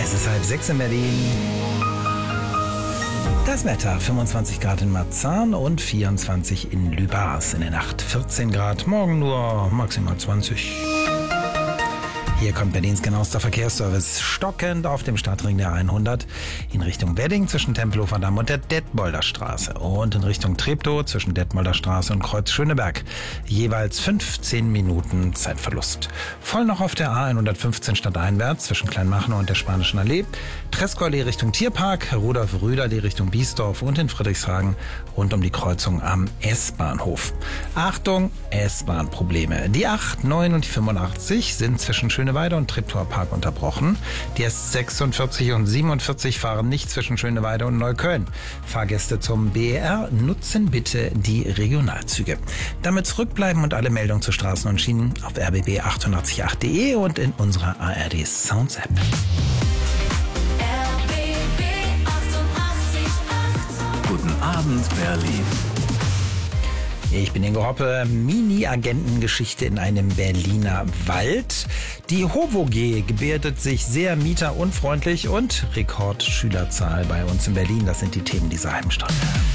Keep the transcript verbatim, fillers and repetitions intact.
Es ist halb sechs in Berlin. Das Wetter, fünfundzwanzig Grad in Marzahn und vierundzwanzig in Lübars. In der Nacht vierzehn Grad, morgen nur maximal zwanzig. Hier kommt Berlins genauester Verkehrsservice. Stockend auf dem Stadtring der hundert in Richtung Wedding zwischen Tempelhofer Damm und der Detmolder Straße und in Richtung Treptow zwischen Detmolder Straße und Kreuz Schöneberg. Jeweils fünfzehn Minuten Zeitverlust. Voll noch auf der A hundertfünfzehn stadteinwärts zwischen Kleinmachnow und der Spanischen Allee. Tresco-Allee Richtung Tierpark, Rudolf-Rüder-Allee Richtung Biesdorf und in Friedrichshagen rund um die Kreuzung am S-Bahnhof. Achtung, S-Bahn-Probleme. Die acht, neun und die fünfundachtzig sind zwischen Schöneweide und Treptower Park unterbrochen. Die S sechsundvierzig und siebenundvierzig fahren nicht zwischen Schöneweide und Neukölln. Fahrgäste zum B E R nutzen bitte die Regionalzüge. Damit zurückbleiben und alle Meldungen zu Straßen und Schienen auf r b b achtundachtzig punkt acht punkt d e und in unserer A R D Sounds App. Guten Abend, Berlin. Ich bin Ingo Hoppe, Mini-Agentengeschichte in einem Berliner Wald. Die HOVOG gebärdet sich sehr mieterunfreundlich und Rekordschülerzahl bei uns in Berlin. Das sind die Themen dieser halben Stunde.